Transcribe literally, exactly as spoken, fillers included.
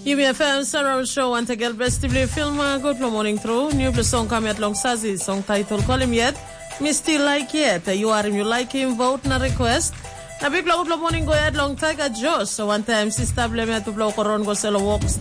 U B F M Sarah Show and again best to play film uh, good morning through new the song come at long sazi song title call him yet me still like yet you are him you like him vote na request na big good morning go ahead long tag at Josh so one time sister blame to blow koron go sell walks